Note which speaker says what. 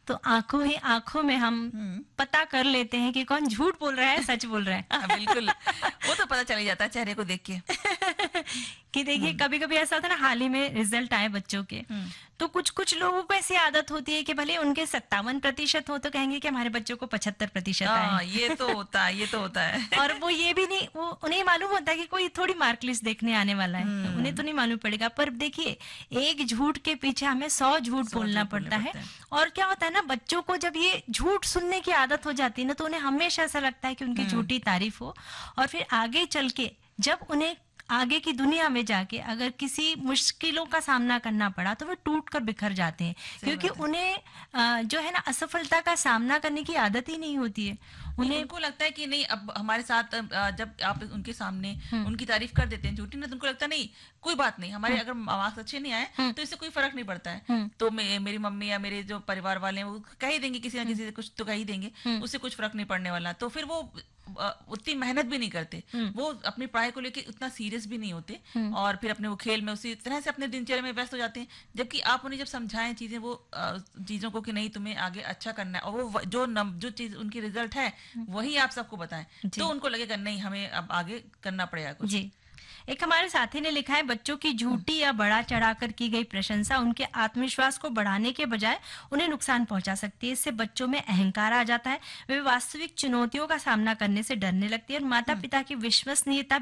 Speaker 1: तो आंखों ही आंखों में हम
Speaker 2: हम्म।
Speaker 1: पता कर लेते हैं कि कौन झूठ बोल रहा है, सच बोल रहा
Speaker 2: हाँ, बिल्कुल। वो तो पता चल ही जाता है चेहरे को देख के।
Speaker 1: है। कि देखिए
Speaker 2: हम्म।
Speaker 1: कभी कभी ऐसा होता है ना, हाल ही में रिजल्ट आए बच्चों के,
Speaker 2: हम्म।
Speaker 1: तो कुछ कुछ लोगों को ऐसी आदत होती है कि भले उनके 57% हो तो कहेंगे कि हमारे बच्चों को 75% आए।
Speaker 2: हाँ, ये तो होता है, ये तो होता है।
Speaker 1: और वो ये भी नहीं, वो उन्हें मालूम होता है कि कोई थोड़ी मार्क लिस्ट देखने आने वाला है, उन्हें तो
Speaker 2: हम्म।
Speaker 1: नहीं मालूम पड़ेगा। पर देखिए, एक झूठ के पीछे हमें 100 झूठ
Speaker 2: 100
Speaker 1: बोलना
Speaker 2: झूठ बोलने
Speaker 1: पड़ता है।
Speaker 2: पड़ते हैं।
Speaker 1: और क्या होता है ना, बच्चों को जब ये झूठ सुनने की आदत हो जाती है ना, तो उन्हें हमेशा ऐसा लगता है कि उनकी
Speaker 2: हम्म।
Speaker 1: झूठी तारीफ हो। और फिर आगे चल के जब उन्हें आगे की दुनिया में जाके अगर किसी मुश्किलों का सामना करना पड़ा तो वे टूट कर बिखर जाते हैं,
Speaker 2: सही
Speaker 1: क्योंकि
Speaker 2: बात है।
Speaker 1: उन्हें जो है ना, असफलता का सामना करने की आदत ही नहीं होती है
Speaker 2: नहीं,
Speaker 1: उन्हें।
Speaker 2: उनको लगता है कि नहीं, अब हमारे साथ जब आप उनके सामने
Speaker 1: हम्म।
Speaker 2: उनकी तारीफ कर देते हैं झूठी ना, तो उनको लगता है नहीं, कोई बात नहीं, हमारे
Speaker 1: हम्म।
Speaker 2: अगर मार्क्स अच्छे नहीं आए
Speaker 1: हम्म।
Speaker 2: तो इससे कोई फर्क नहीं पड़ता है।
Speaker 1: हम्म।
Speaker 2: तो मेरी मम्मी या मेरे जो परिवार वाले हैं वो कह ही देंगे, किसी ना
Speaker 1: हम्म।
Speaker 2: किसी से कुछ तो कह ही देंगे,
Speaker 1: हम्म।
Speaker 2: उससे कुछ फर्क नहीं पड़ने वाला। तो फिर वो उतनी मेहनत भी नहीं करते,
Speaker 1: हम्म।
Speaker 2: वो अपनी पढ़ाई को लेके उतना सीरियस भी नहीं होते,
Speaker 1: हम्म।
Speaker 2: और फिर अपने वो खेल में उसी तरह से अपने दिनचर्या में व्यस्त हो जाते हैं। जबकि आप उन्हें जब समझाएं चीजें, वो चीजों को कि नहीं तुम्हें आगे अच्छा करना है, और वो जो चीज उनकी रिजल्ट है वही आप सबको बताएं, तो
Speaker 1: जी।
Speaker 2: उनको लगेगा नहीं, हमें अब आगे करना पड़ेगा कुछ।
Speaker 1: जी। एक हमारे साथी ने लिखा है, बच्चों की
Speaker 2: हम्म।
Speaker 1: झूठी या बढ़ा चढ़ाकर की गई प्रशंसा उनके आत्मविश्वास को बढ़ाने के बजाय उन्हें नुकसान पहुंचा सकती है। इससे बच्चों में अहंकार आ जाता है, वे वास्तविक चुनौतियों का सामना करने से डरने लगती है और माता
Speaker 2: हम्म।
Speaker 1: पिता की विश्वसनीयता